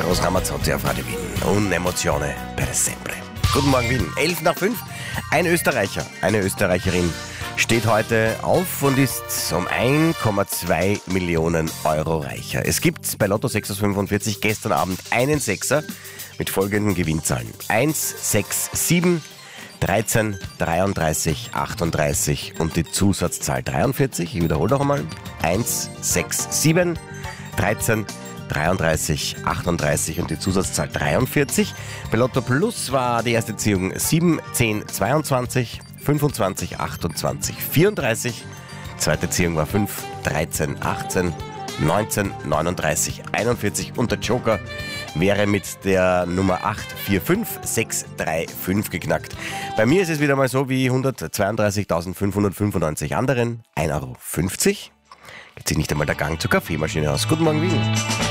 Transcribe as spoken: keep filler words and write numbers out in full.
Eros Ramazzotti auf Radio Wien. Und Emozione per sempre. Guten Morgen Wien. elf nach fünf. Ein Österreicher, eine Österreicherin steht heute auf und ist um eins Komma zwei Millionen Euro reicher. Es gibt bei Lotto sechs aus fünfundvierzig gestern Abend einen Sechser mit folgenden Gewinnzahlen. eins, sechs, sieben, dreizehn, dreiunddreißig, achtunddreißig und die Zusatzzahl dreiundvierzig. Ich wiederhole noch einmal. eins, sechs, sieben, dreizehn, dreiunddreißig, achtunddreißig und die Zusatzzahl dreiundvierzig. Bei Lotto Plus war die erste Ziehung sieben, zehn, zweiundzwanzig, fünfundzwanzig, achtundzwanzig, vierunddreißig. Zweite Ziehung war fünf, dreizehn, achtzehn, neunzehn, neununddreißig, einundvierzig und der Joker wäre mit der Nummer acht vier fünf sechs drei fünf geknackt. Bei mir ist es wieder mal so wie hundertzweiunddreißigtausendfünfhundertfünfundneunzig anderen. ein Euro fünfzig. Geht sich nicht einmal der Gang zur Kaffeemaschine aus. Guten Morgen, Wien.